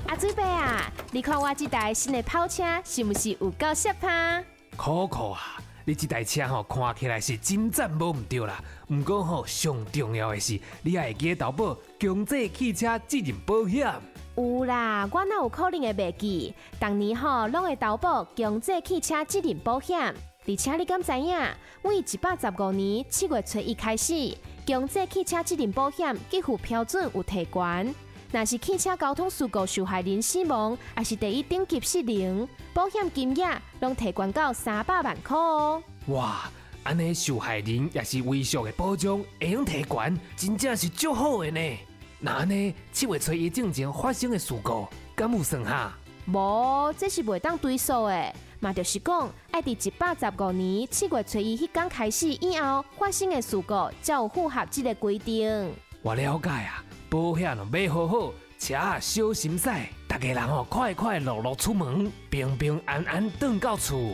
阿水伯啊，你看我这台新的跑车是不是有够适拍？ 可可啊！你这台车看起来是真赞无唔对啦，不过上重要的是，你还会记得投保强制汽车责任保险。 有啦，我哪有可能会袂记？当年拢会投保强制汽车责任保险，而且你敢知影？为115年7月初1开始，强制汽车责任保险给付标准有提悬。若是汽车交通事故受害人死亡，还是第一等级失能，保险金额拢提悬到300万块哦。 哇，安尼受害人也是微俗的保障，会用提悬，真正是足好的呢。那安尼7月初1之前发生的事故，敢有算哈？ 无，这是袂当追溯的，嘛就是讲，爱伫115年7月初1迄天开始以后发生的事故，才有符合这个规定。 我了解啊。保险买好好，车小心驶，大家人快快乐乐出门，平平安安回到厝。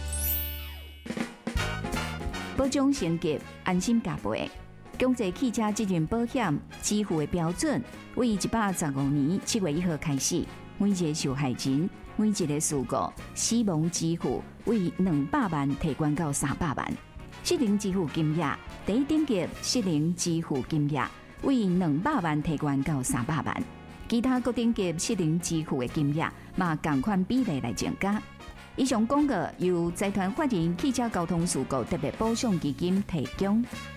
保障升级，安心加倍。强制汽车责任保险支付的标准，为115年7月1号开始，每一个受害人、每一个事故死亡支付为200万提悬到300万，失能支付金额第一等级失能支付金额为200万提悬到300万，其他各等级失能支付的金额嘛同款比例来增加。以上广告由财团法人汽车交通事故特别保障基金提供。